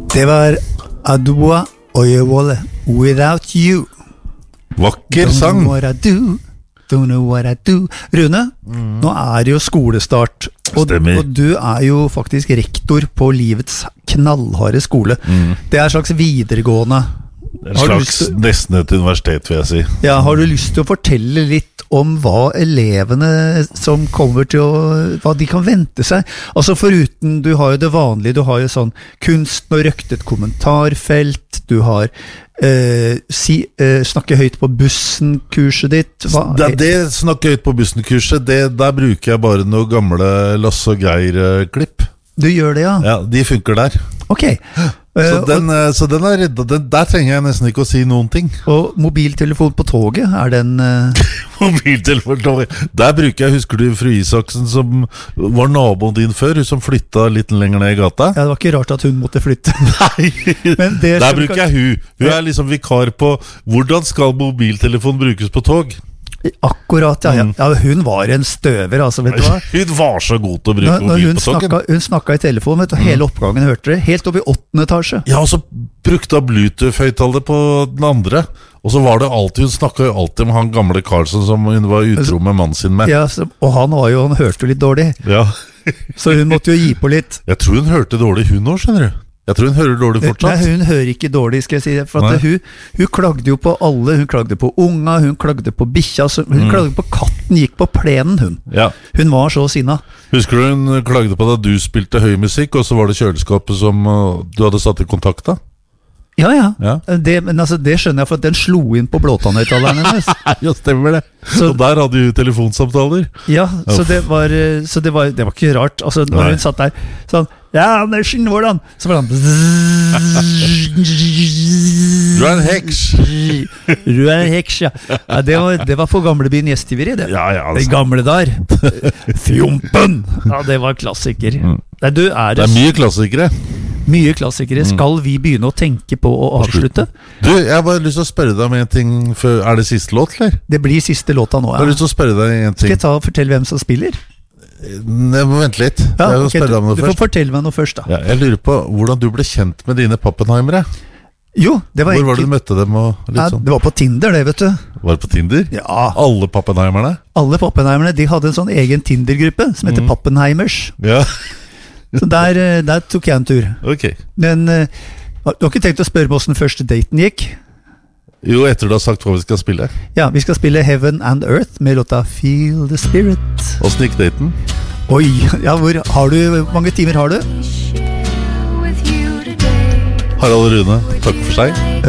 Det var Adua Oyewole, Without You. Vakker sang. Don't know what I do. Rune, nå det jo skolestart, og du jo faktisk rektor på livets knallharde skole. Det en slags videregående. En slags nesten et universitet, vil jeg si. Ja, har du lyst til å fortelle litt om hva elevene som kommer til hva de kan vente seg? Altså foruten, du har jo det vanlige, du har jo sånn kunsten og røktet kommentarfelt, du har snakke høyt på bussen-kurset ditt. Det snakke høyt på bussen-kurset, der bruker jeg bare noen gamle Lasse og Geir-klipp. Du gjør det, ja? Ja, de funker der. Ok. Så den reddet, der trenger jeg nesten ikke å si noen ting. Og mobiltelefon på toget, den... Mobiltelefon på toget, der bruker jeg, husker du fru Isaksen som var naboen din før, hun som flyttet litt lenger ned i gata? Ja, det var ikke rart at hun måtte flytte. Nei, der bruker jeg hun. Hun liksom vikar på hvordan skal mobiltelefon brukes på tog? Akkurat, ja. Hun var en støver, altså, vet du hva? Hun var så god til å bruke mobil på togen. Hun snakket i telefon, vet du, hele oppgangen hørte det, helt opp i 8. etasje. Ja, og så brukte hun Bluetooth-høyttaler på den andre, og så var det alltid, hun snakket jo alltid om han gamle Karlsson som hun var utro med mannen sin med. Ja, og han hørte jo litt dårlig. Ja. Så hun måtte jo gi på litt. Jeg tror hun hørte dårlig hun også, skjønner du. Jeg tror hun hører dårlig fortsatt. Nei, hun hører ikke dårlig, skal jeg si. For at hun klagde jo på alle. Hun klagde på unga, hun klagde på bikkja, hun klagde på katten, gikk på plenen, hun. Ja. Hun var så sinna. Husker du hun klagde på da du spilte høy musikk, og så var det kjøleskapet som du hadde satt i kontakt da? Ja. Men altså, det skjønner jeg, for at den slo inn på blåtannhøyttaleren hennes. Ja, stemmer det. Så der hadde hun telefonsamtaler. Ja, så det var ikke rart. Altså, når hun satt der sånn, ja, Andersen, hvordan? Så var han Du en heks. Du en heks, ja. Det var på gamlebyen Gjestiveri, det. Ja, altså. Det gamle der. Fjompen! Ja, det var klassiker. Nei, det mye klassikere. Mye klassikere. Skal vi begynne å tenke på å avslutte? Du, jeg har bare lyst til å spørre deg om en ting. Det siste låt, eller? Det blir siste låta nå, ja. Jeg har lyst til å spørre deg en ting. Skal jeg fortelle hvem som spiller? Jeg må vente litt. Ja, okay, du får fortelle meg noe først da. Ja, jeg lurer på hvordan du ble kjent med dine Pappenheimere. Jo, det var Hvor var det du møtte dem? Sånn? Det var på Tinder, det, vet du. Var det på Tinder? Ja. Alle Pappenheimerne? Alle Pappenheimerne, de hadde en sånn egen Tinder-gruppe som heter Pappenheimers. Ja. Så der tok jeg en tur. Ok. Men du har ikke tenkt å spørre meg hvordan første daten gikk? Jo, etter du har sagt hva vi skal spille. Ja, vi skal spille Heaven and Earth med låta Feel the Spirit. Og snikdaten? Oi, ja, hvor mange timer har du? Harald Rune, takk for seg.